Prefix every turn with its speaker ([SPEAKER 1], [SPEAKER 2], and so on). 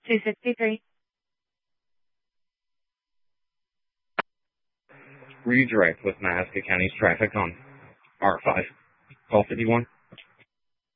[SPEAKER 1] 263.
[SPEAKER 2] Redirect with Nebraska County's traffic on R5. Call 51.